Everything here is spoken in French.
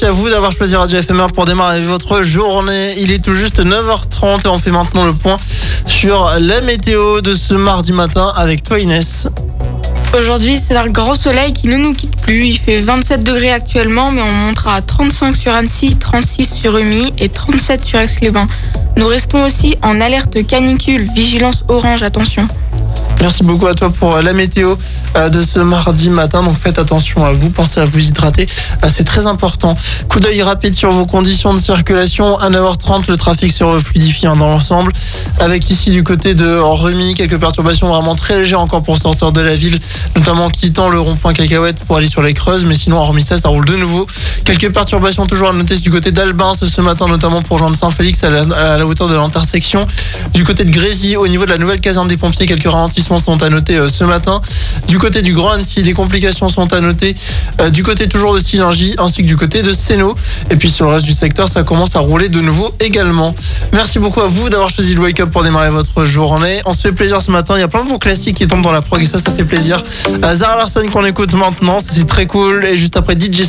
Merci à vous d'avoir choisi Radio FMR pour démarrer votre journée. Il est tout juste 9h30 et on fait maintenant le point sur la météo de ce mardi matin avec toi Inès. Aujourd'hui, c'est un grand soleil qui ne nous quitte plus. Il fait 27 degrés actuellement, mais on montera à 35 sur Annecy, 36 sur Rumi et 37 sur Aix-les-Bains. Nous restons aussi en alerte canicule, vigilance orange, attention. Merci beaucoup à toi pour la météo de ce mardi matin. Donc faites attention à vous, pensez à vous hydrater, c'est très important. Coup d'œil rapide sur vos conditions de circulation. À 9h30, le trafic se refluidifie dans l'ensemble. Avec ici du côté de Rumi, quelques perturbations vraiment très légères encore pour sortir de la ville, notamment quittant le rond-point Cacahuète pour aller sur les Creuses. Mais sinon, hormis ça roule de nouveau. Quelques perturbations toujours à noter du côté d'Albin ce matin, notamment pour joindre Saint-Félix à la hauteur de l'intersection. Du côté de Grésy, au niveau de la nouvelle caserne des pompiers, quelques ralentissements sont à noter ce matin. Du côté du Grand Annecy, des complications sont à noter. Du côté toujours de Sillingy, ainsi que du côté de Sénaux. Et puis sur le reste du secteur, ça commence à rouler de nouveau également. Merci beaucoup à vous d'avoir choisi le Wake Up pour démarrer votre journée. On se fait plaisir ce matin. Il y a plein de bons classiques qui tombent dans la prog et ça fait plaisir. Zara Larsson qu'on écoute maintenant, ça c'est très cool. Et juste après DJ